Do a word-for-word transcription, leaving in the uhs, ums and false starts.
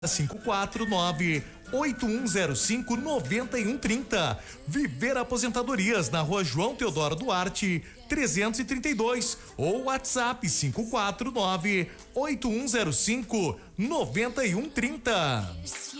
cinco quatro nove oito um zero cinco nove um três zero. Viver Aposentadorias na Rua João Teodoro Duarte, trezentos e trinta e dois, ou WhatsApp cinco quatro nove oito um zero cinco nove um três zero.